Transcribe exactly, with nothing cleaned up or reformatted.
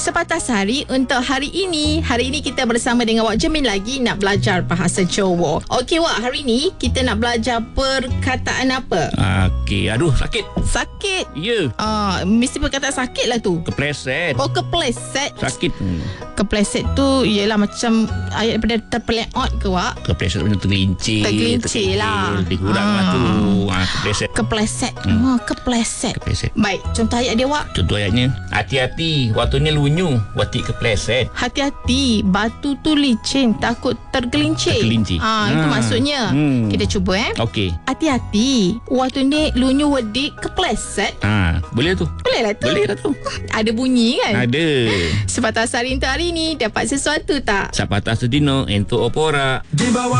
Sepatah Hari untuk hari ini. Hari ini kita bersama dengan Wak Jemin lagi nak belajar bahasa Jawa. Okey Wak, hari ni kita nak belajar perkataan apa? Okey, aduh sakit. Sakit. Ya. Ah, mesti perkataan sakit lah tu. Kepleset. Oh, kepleset. Sakit. Hmm. Kepleset tu ialah macam ayat daripada terpeleot ke Wak? Kepleset macam tergelincir. Tergelincir lah. Lebih kurang Ah. lah tu. Ha, kepleset. Kepleset. Hmm. Oh, kepleset. Kepleset. Baik, contoh ayat dia Wak. Contoh ayatnya, hati-hati waktunya lunyu, watik kepleset. Hati-hati, batu tu licin, takut tergelincir. Tergelincir. Ha, itu Ah. maksudnya. Hmm. Kita cuba eh. Okey. Hati-hati, waktu ni lunyu wedik kepleset. Ha, boleh tu. Boleh lah tu. Boleh lah tu. Ada bunyi kan? Ada. Sepatah Hari untuk hari ni dapat sesuatu tak? Sapatah sedino entuk opora. Di bawah